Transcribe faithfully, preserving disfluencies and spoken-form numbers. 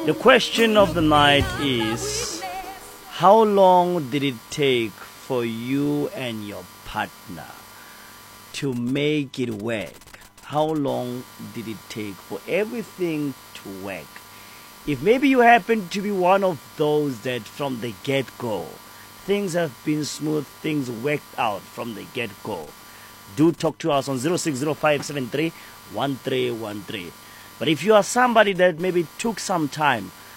The question of the night is, how long did it take for you and your partner to make it work? How long did it take for everything to work? If maybe you happen to be one of those that from the get-go, things have been smooth, things worked out from the get-go, do talk to us on zero six zero five seven three one three one three. But if you are somebody that maybe took some time